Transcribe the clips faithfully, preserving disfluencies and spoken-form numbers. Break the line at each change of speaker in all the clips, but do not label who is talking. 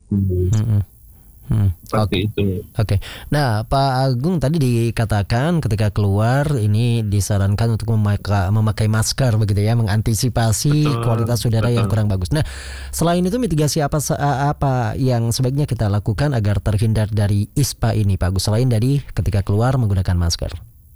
Hmm.
Mm-mm. Hmm.
Seperti
Oke.
itu.
Oke. Nah, Pak Agung tadi dikatakan ketika keluar ini disarankan untuk memakai, memakai masker begitu ya, mengantisipasi
Betul,
kualitas udara yang
betul.
kurang bagus. Nah, selain itu mitigasi apa apa yang sebaiknya kita lakukan agar terhindar dari ispa ini, Pak Agus, selain dari ketika keluar menggunakan masker?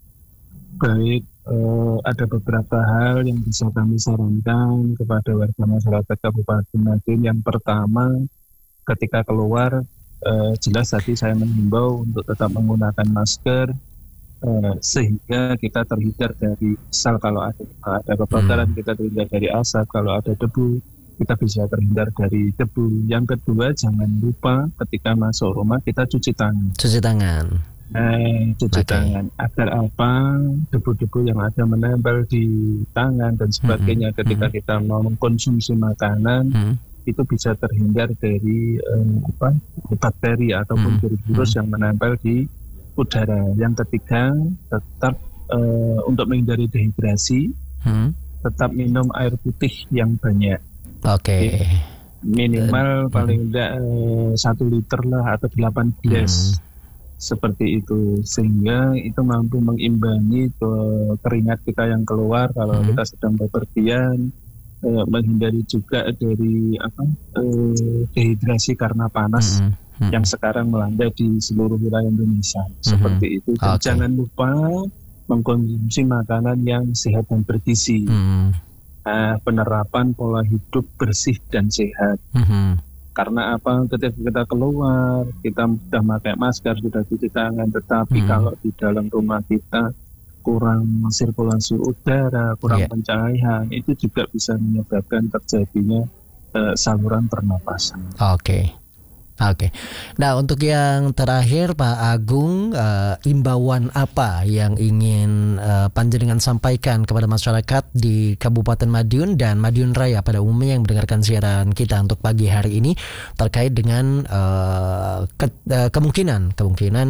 Baik, eh, ada beberapa hal yang bisa kami sarankan kepada warga masyarakat Kabupaten Madiun. Yang pertama, ketika keluar, eh, jelas tadi saya menghimbau untuk tetap menggunakan masker, eh, sehingga kita terhindar dari misal kalau ada, ada kebakaran,
Hmm.
kita terhindar dari asap. Kalau ada debu, kita bisa terhindar dari debu. Yang kedua, jangan lupa ketika masuk rumah kita cuci tangan.
Cuci tangan.
Eh, cuci
Oke.
tangan agar apa, debu-debu yang ada menempel di tangan dan sebagainya
Mm-mm.
ketika
Mm-mm.
kita mau mengkonsumsi makanan
Mm-mm.
itu bisa terhindar dari eh, apa bakteri ataupun
Mm-mm.
virus yang menempel di udara. Yang ketiga, tetap eh, untuk menghindari dehidrasi,
Mm-mm.
tetap minum air putih yang banyak.
Oke.
Oke. Minimal
Mm-mm.
paling tidak eh, satu liter lah atau delapan gelas.
Mm-mm.
Seperti itu, sehingga itu mampu mengimbangi ke- keringat kita yang keluar kalau
Hmm.
kita sedang bepergian, eh, menghindari juga dari apa eh, dehidrasi karena panas
Mm-mm. Mm-mm.
yang sekarang melanda di seluruh wilayah Indonesia.
Mhm.
Seperti itu, dan
Oke.
jangan lupa mengkonsumsi makanan yang sehat dan bergizi.
Mm-mm.
Nah, penerapan pola hidup bersih dan sehat.
Mhm.
Karena apa? Ketika kita keluar, kita sudah pakai masker, sudah cuci tangan, tetapi
Hmm.
kalau di dalam rumah kita kurang sirkulasi udara, kurang
Iya.
pencahayaan, itu juga bisa menyebabkan terjadinya eh, saluran pernapasan.
Oke. Oke. Nah, untuk yang terakhir Pak Agung, eh, imbauan apa yang ingin eh, panjenengan sampaikan kepada masyarakat di Kabupaten Madiun dan Madiun Raya pada umumnya yang mendengarkan siaran kita untuk pagi hari ini terkait dengan eh, ke- eh, kemungkinan kemungkinan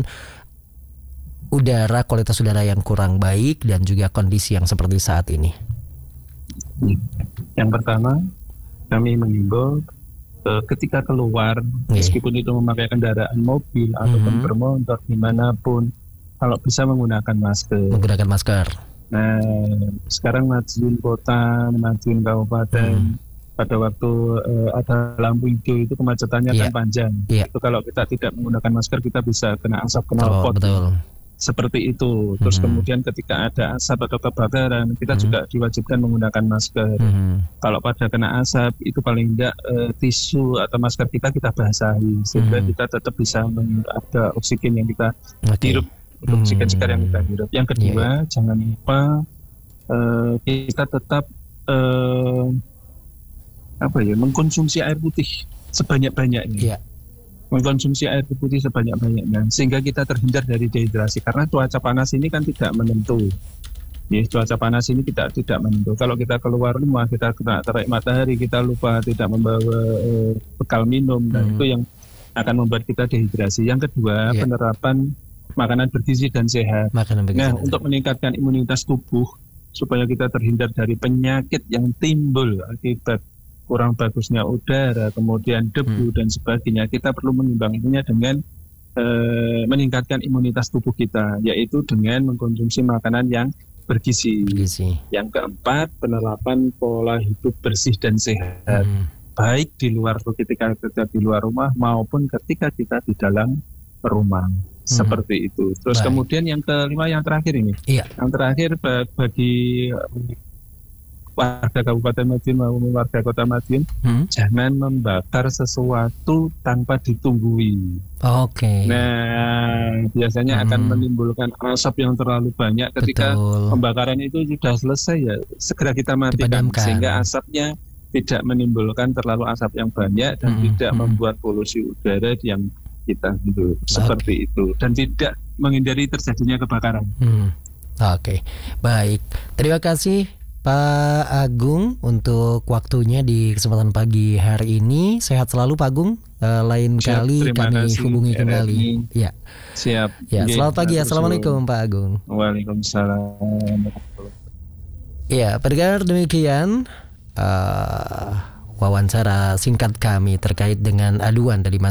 udara kualitas udara yang kurang baik dan juga kondisi yang seperti saat ini.
Yang pertama, kami mengimbau eh, ketika keluar,
Iya.
meskipun itu memakai kendaraan mobil ataupun
Mhm.
bermotor dimanapun, kalau bisa menggunakan masker.
Menggunakan masker.
Nah, sekarang Madiun Kota, Madiun Kabupaten,
Hmm.
pada waktu eh, ada lampu hijau itu kemacetannya
Iya.
kan panjang.
Iya.
Itu kalau kita tidak menggunakan masker, kita bisa kena asap, kena
Betul,
pot.
betul.
Seperti itu. Terus
Mhm.
kemudian ketika ada asap atau kebakaran, kita
Mhm.
juga diwajibkan menggunakan masker.
Mhm.
Kalau pada kena asap, itu paling tidak eh, tisu atau masker kita kita basahi sehingga
Mhm.
kita tetap bisa meng- ada oksigen yang kita
Oke.
hirup, untuk oksigen segar yang kita
Hmm.
hirup. Yang kedua,
Iya,
jangan lupa eh, kita tetap eh, apa ya mengkonsumsi air putih sebanyak-banyaknya.
iya.
Mengkonsumsi air putih sebanyak-banyaknya sehingga kita terhindar dari dehidrasi karena cuaca panas ini kan tidak menentu. Ya, cuaca panas ini tidak tidak menentu. Kalau kita keluar rumah, kita kena terik matahari, kita lupa tidak membawa eh, bekal minum, dan
Hmm.
itu yang akan membuat kita dehidrasi. Yang kedua,
Iya.
penerapan makanan bergizi dan sehat.
Makanan
Nah,
bergizi.
untuk meningkatkan imunitas tubuh supaya kita terhindar dari penyakit yang timbul akibat kurang bagusnya udara, kemudian debu
Hmm.
dan sebagainya, kita perlu mengimbanginya dengan eh, meningkatkan imunitas tubuh kita, yaitu dengan mengkonsumsi makanan yang bergizi.
Bergizi.
Yang keempat, penerapan pola hidup bersih dan sehat,
Hmm.
baik di luar ketika kita di luar rumah maupun ketika kita di dalam rumah. Seperti itu. Terus
Baik.
kemudian yang kelima, yang terakhir ini,
Iya.
yang terakhir ba- bagi eh, warga Kabupaten Madiun maupun warga Kota Madiun,
Hmm.
jangan membakar sesuatu tanpa ditunggui.
Oke.
Nah, biasanya akan
Hmm.
menimbulkan asap yang terlalu banyak. Ketika
Betul.
pembakaran itu sudah selesai, ya segera kita matikan
Dipadamkan.
sehingga asapnya tidak menimbulkan terlalu asap yang banyak dan
Hmm.
tidak
Hmm.
membuat polusi udara yang kita hidup. Seperti itu, dan tidak menghindari terjadinya kebakaran.
Hmm. Oke. Baik. Terima kasih Pak Agung untuk waktunya di kesempatan pagi hari ini. Sehat selalu Pak Agung. Eh, lain
Siap,
kali
terima
kami
kasih,
hubungi
R R I.
kembali. Ya.
Siap.
Ya,
Oke,
selamat pagi.
matur
Assalamualaikum
suwun.
Pak Agung.
Waalaikumsalam.
Ya, pendengar, demikian eh, wawancara singkat kami terkait dengan aduan dari